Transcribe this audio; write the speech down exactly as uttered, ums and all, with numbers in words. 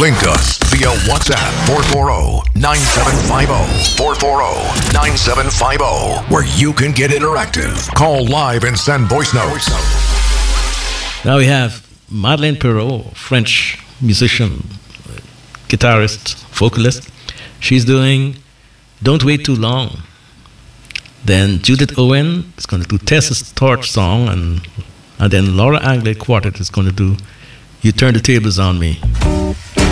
Link us via WhatsApp four four zero, nine seven five zero, four four zero, nine seven five zero, where you can get interactive. Call live and send voice notes. Now we have Madeleine Perrault, French musician, guitarist, vocalist. She's doing Don't Wait Too Long. Then Judith Owen is going to do Tessa's Torch song, and, and then Laura Anglade Quartet is going to do You Turn the Tables on Me.